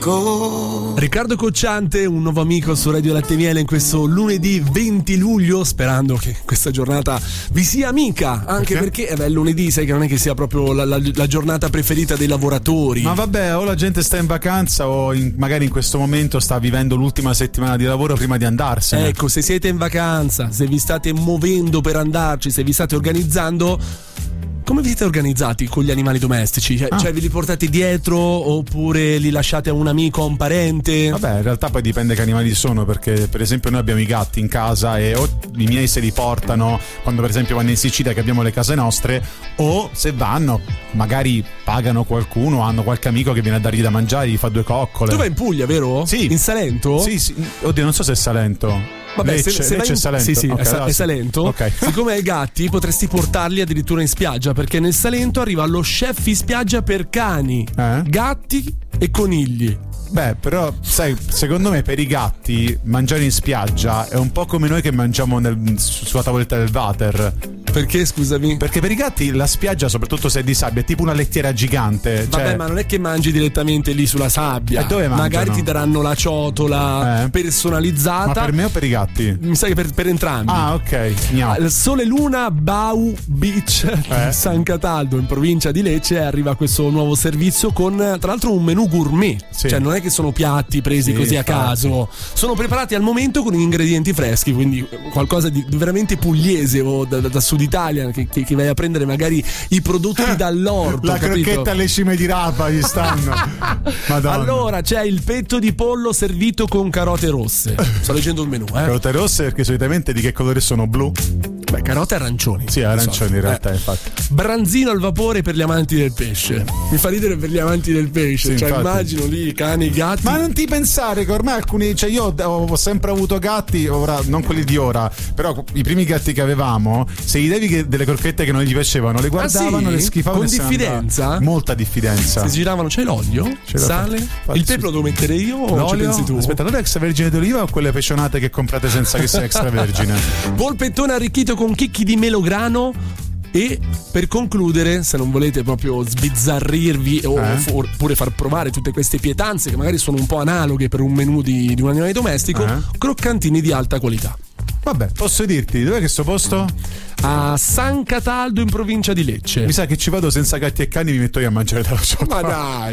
Riccardo Cocciante, un nuovo amico su Radio Latte Miele in questo lunedì 20 luglio, sperando che questa giornata vi sia amica, anche perché il lunedì sai che non è che sia proprio la giornata preferita dei lavoratori. Ma vabbè, o la gente sta in vacanza o magari in questo momento sta vivendo l'ultima settimana di lavoro prima di andarsene. Ecco, se siete in vacanza, se vi state muovendo per andarci, se vi state organizzando, come vi siete organizzati con gli animali domestici? Cioè ve li portate dietro oppure li lasciate a un amico, a un parente? Vabbè, in realtà poi dipende che animali sono, perché per esempio noi abbiamo i gatti in casa e o i miei se li portano quando per esempio vanno in Sicilia che abbiamo le case nostre, o se vanno magari pagano qualcuno, hanno qualche amico che viene a dargli da mangiare, gli fa 2 coccole. Tu vai in Puglia, vero? Sì. In Salento? Sì. Oddio, non so se è Salento. Vabbè, Lecce, se Lecce vai è Salento. Sì, Okay, è Salento. Ok. Siccome hai gatti, potresti portarli addirittura in spiaggia, perché nel Salento arriva lo chef in spiaggia per cani, gatti e conigli. Beh, però, sai, secondo me per i gatti mangiare in spiaggia è un po' come noi che mangiamo sulla tavoletta del water. Perché, scusami? Perché per i gatti la spiaggia, soprattutto se è di sabbia, è tipo una lettiera gigante. Vabbè, ma non è che mangi direttamente lì sulla sabbia. E dove mangiano? Magari ti daranno la ciotola personalizzata. Ma per me o per i gatti? Mi sa che per entrambi. Ah, ok. Il Sole Luna Bau Beach di San Cataldo, in provincia di Lecce, arriva questo nuovo servizio con, tra l'altro, un menù gourmet. Sì. Cioè non è che sono piatti presi così a caso, sono preparati al momento con ingredienti freschi, quindi qualcosa di veramente pugliese o da Sud Italia, che vai a prendere magari i prodotti dall'orto. La capito? crocchetta alle cime di rapa gli stanno. Madonna. Allora c'è il petto di pollo servito con carote rosse. Sto leggendo il menù. Carote rosse perché solitamente di che colore sono? Blu? Beh, carote arancioni. Sì, arancioni in realtà, infatti. Branzino al vapore per gli amanti del pesce. Mi fa ridere per gli amanti del pesce. Sì, cioè infatti. Immagino lì i cani, i gatti. Ma non ti pensare che ormai alcuni, cioè io ho sempre avuto gatti, ora non quelli di ora, però i primi gatti che avevamo, se gli devi delle crocchette che non gli piacevano, le guardavano, le schifavano. Con diffidenza? Molta diffidenza. Si giravano, c'è l'olio? C'è sale? Il pepe lo devo mettere io o ci pensi tu? Aspetta, non è extravergine d'oliva o quelle pecionate che comprate senza che sia extravergine? Polpettone arricchito con chicchi di melograno. E per concludere, se non volete proprio sbizzarrirvi oppure far provare tutte queste pietanze che magari sono un po' analoghe per un menù di un animale domestico, croccantini di alta qualità. Vabbè, posso dirti, dov'è che sto posto? A San Cataldo in provincia di Lecce. Mi sa che ci vado senza gatti e cani, mi metto io a mangiare dalla ciotola. Ma dai!